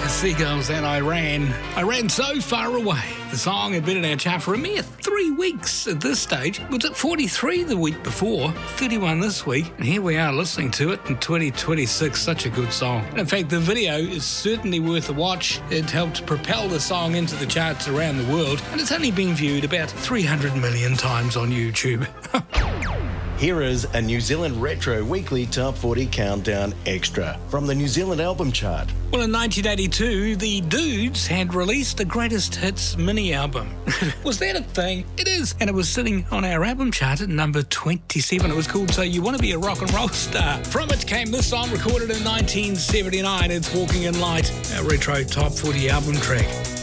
Seagulls and I ran so far away. The song had been in our chart for a mere 3 weeks at this stage. It was at 43 the week before, 31 this week, and here we are listening to it in 2026. Such a good song. And in fact, the video is certainly worth a watch. It helped propel the song into the charts around the world, and it's only been viewed about 300 million times on YouTube. Here is a New Zealand Retro Weekly Top 40 Countdown Extra from the New Zealand Album Chart. Well, in 1982, the Dudes had released the Greatest Hits mini-album. Was that a thing? It is. And it was sitting on our album chart at number 27. It was called So You Want to Be a Rock and Roll Star. From it came this song recorded in 1979. It's Walking in Light, our retro top 40 album track.